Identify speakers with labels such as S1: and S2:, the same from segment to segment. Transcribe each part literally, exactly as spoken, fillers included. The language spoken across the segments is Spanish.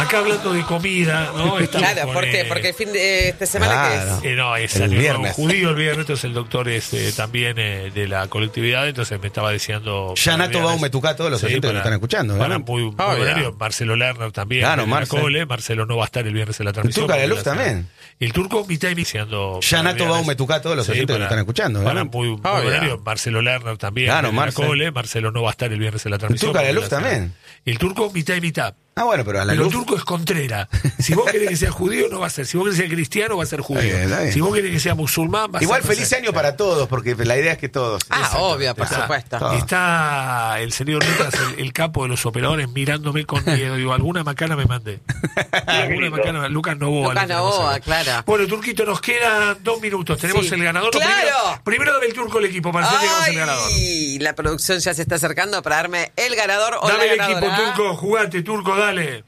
S1: Acá hablando de comida, ¿no? Estamos
S2: Claro,
S1: con,
S2: ¿por qué?
S1: eh,
S2: Porque el fin de esta semana
S3: Claro.
S2: que es.
S1: Eh, no, es
S3: El
S1: año nuevo
S3: viernes.
S1: judío el viernes, entonces el doctor es eh, también eh, de la colectividad, entonces me estaba diciendo...
S3: Yanato Baumetucá, todos los
S1: Sí,
S3: oyentes que
S1: para-
S3: lo están escuchando.
S1: Para
S3: ¿no?
S1: muy, muy
S2: Oh,
S1: buen
S2: yeah.
S1: horario. Marcelo Lerner también,
S3: Claro,
S1: de la
S3: Marce.
S1: Cole. Marcelo no va a estar el viernes en la transmisión.
S3: Turco
S1: porque
S3: Agaluf
S1: la semana-
S3: también.
S1: El turco mitad y mitad. Siendo
S3: Yanato Baumetucá, todos los oyentes que lo están escuchando.
S1: Para
S3: ¿no?
S1: muy, muy
S2: Oh,
S1: buen
S2: yeah.
S1: horario. Marcelo Lerner también,
S3: Claro,
S1: de la
S3: Marce.
S1: Cole. Marcelo no va a estar el viernes en la transmisión.
S3: Turco Agaluf
S1: porque la semana-
S3: también.
S1: El turco mitad y mitad.
S3: Ah, bueno, pero a la
S1: Pero el
S3: luz.
S1: turco es contrera. Si vos querés que sea judío, no va a ser. Si vos querés que sea cristiano, va a ser judío.
S3: Está bien, está bien.
S1: Si vos querés que sea musulmán, va a
S3: Igual
S1: ser.
S3: feliz año para todos, porque la idea es que todos.
S2: Ah, obvio, por
S1: Está-
S2: supuesto.
S3: todo.
S1: Está el señor Lucas, el, el capo de los operadores, mirándome con miedo. Digo, alguna macana me mandé. alguna macana. Lucas Novoa.
S2: Lucas
S1: lo tenemos
S2: Novoa,
S1: acá.
S2: claro.
S1: Bueno, Turquito, nos quedan dos minutos. Tenemos
S2: Sí.
S1: el ganador. No,
S2: ¡Claro!
S1: Primero, primero dame el turco al equipo para que tengamos el ganador.
S2: Ay, la producción ya se está acercando para darme el ganador o
S1: Dame
S2: la
S1: el equipo,
S2: ganadora.
S1: turco. Jugate, turco, dale.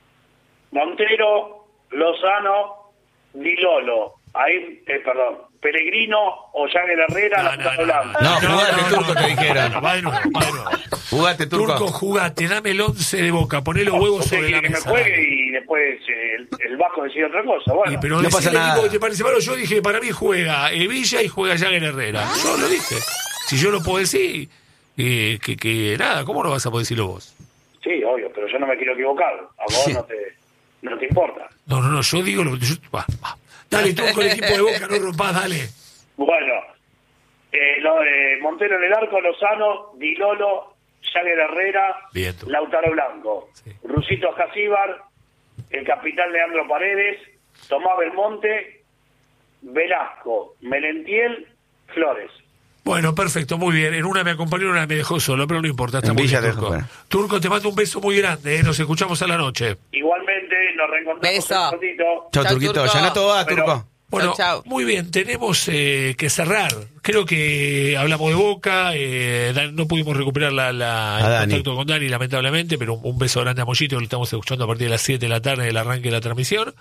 S4: Montero, Lozano, Di Lolo, ahí, eh, perdón, Pellegrino o Jagger Herrera, la puta Holanda.
S3: No, jugate, turco, te dijeron.
S1: Va de nuevo, va de nuevo.
S3: Jugate, turco.
S1: Turco, jugate, dame el once de Boca, poné los huevos
S4: Usted
S1: sobre la
S4: quiere que me
S1: mesa.
S4: juegue
S1: dale.
S4: y después eh, el, el Vasco decide otra cosa. Bueno,
S1: Y, pero
S3: No
S1: decime
S3: pasa
S1: el
S3: nada.
S1: equipo que te parece malo. Yo dije, para mí juega Evilla y juega Jagger Herrera. Yo lo dije. Si yo lo puedo decir, eh, que, que nada, ¿cómo no vas a poder decirlo vos?
S4: sí, obvio, pero yo no me quiero equivocar. A vos no te, no te importa.
S1: No, no, no, yo digo lo que yo. Va, va. Dale, tú con el equipo de Boca, no rompas, dale.
S4: Bueno, eh, lo, eh, Montero en el arco, Lozano, Di Lolo, Jagger Herrera,
S1: Bien, tú.
S4: Lautaro Blanco,
S1: Sí.
S4: Rusito Jasíbar, el capitán Leandro Paredes, Tomás Belmonte, Velasco, Melentiel, Flores.
S1: Bueno, perfecto, muy bien. En una me acompañó, en una me dejó solo, pero no importa, está
S3: En
S1: muy
S3: Villa
S1: bien,
S3: te
S1: Turco.
S3: dejó,
S1: Turco, te mando un beso muy grande, ¿eh? Nos escuchamos a la noche.
S4: Igualmente, nos reencontramos
S2: Beso.
S4: en un ratito.
S3: Chau,
S2: Chau,
S3: Turquito.
S2: Turco.
S3: Yanato va,
S4: Pero-
S3: turco.
S1: Bueno,
S2: Chau, chau.
S1: muy bien, tenemos eh, que cerrar. Creo que hablamos de Boca, eh, Dan- no pudimos recuperar la, la-
S3: A
S1: el
S3: Dani.
S1: contacto con Dani, lamentablemente, pero un, un beso grande a Mollito, que lo estamos escuchando a partir de las siete de la tarde del arranque de la transmisión.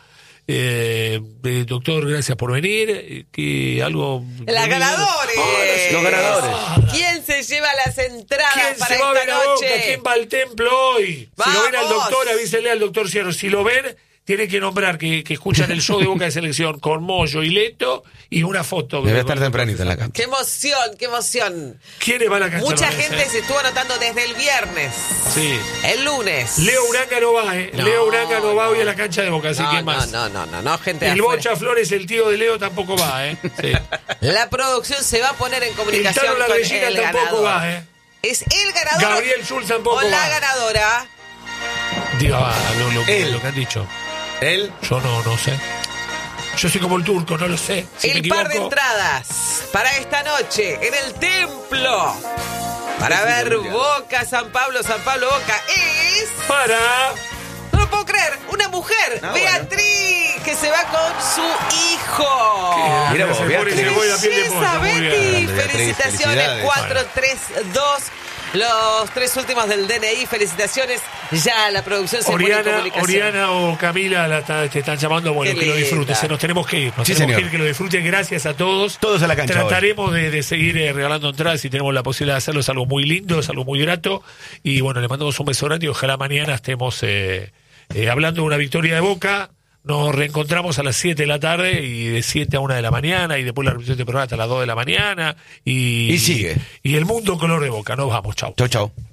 S1: Eh, eh, doctor, gracias por venir. Eh, que algo...
S2: ¡La ganadores!
S1: Ahora sí.
S3: Los ganadores.
S2: ¿Quién se lleva las entradas
S1: ¿Quién
S2: para
S1: se va a
S2: esta
S1: ver a Boca?
S2: noche?
S1: ¿Quién va al templo hoy? Si lo ven al
S2: ¡Vamos!
S1: doctor, avísenle al doctor Ciano. Si lo ven, tienen que nombrar que, que escuchan el show de Boca de Selección con Moyo y Leto y una foto.
S3: Debe estar tempranito en la cancha.
S2: ¡Qué emoción, qué emoción!
S1: ¿Quiénes van a la cancha?
S2: Mucha
S1: Vanessa,
S2: gente
S1: eh?
S2: se estuvo anotando desde el viernes,
S1: Sí.
S2: el lunes.
S1: Leo Uranga no va, ¿eh?
S2: No,
S1: Leo Uranga no va hoy a la cancha de Boca, así
S2: no,
S1: que
S2: no,
S1: más.
S2: no, no, no, no, gente de
S1: El
S2: afuera.
S1: Bocha Flores, el tío de Leo, tampoco va, ¿eh? Sí.
S2: La producción se va a poner en
S1: El
S2: comunicación
S1: Tano La
S2: con
S1: Regina
S2: el
S1: tampoco
S2: ganador.
S1: va, ¿eh?
S2: Es el ganador
S1: Gabriel Schulz tampoco
S2: o la
S1: va.
S2: ganadora.
S1: Diga, va, lo, lo,
S3: Él.
S1: lo que han dicho.
S3: Él.
S1: Yo no, no sé. Yo soy como el turco, no lo sé. Si me
S2: el
S1: equivoco,
S2: par de entradas para esta noche en el templo para ver Boca San Pablo, San Pablo Boca es...
S1: para...
S2: No lo puedo creer, una mujer,
S3: Ah,
S2: Beatriz, que se va con su hijo.
S3: Mira vos,
S1: se pone,
S3: Beatriz.
S1: se pone la piel de
S2: Belleza,
S1: pollo, muy bien.
S2: Betty.
S3: Grande, Beatriz,
S2: Felicitaciones,
S3: felicidades.
S2: cuatro tres dos. Los tres últimos del D N I, felicitaciones. Ya la producción se pone en
S1: Oriana,
S2: comunicación.
S1: Oriana o Camila la está- te están llamando, bueno,
S2: Qué
S1: que lo
S2: linda.
S1: disfruten. Se nos tenemos que ir, nos
S3: Sí,
S1: tenemos
S3: señor.
S1: que ir, que lo disfruten. Gracias a todos.
S3: Todos a la cancha
S1: Trataremos de, de seguir eh, regalando entradas si tenemos la posibilidad de hacerlo. Es algo muy lindo, es algo muy grato. Y bueno, le mandamos un beso grande y ojalá mañana estemos eh, eh, hablando de una victoria de Boca. Nos reencontramos a las siete de la tarde y de siete a una de la mañana y después la repetición de programa hasta las dos de la mañana. Y,
S3: Y sigue.
S1: Y el mundo color de Boca. Nos vamos, chau.
S3: Chau, chau.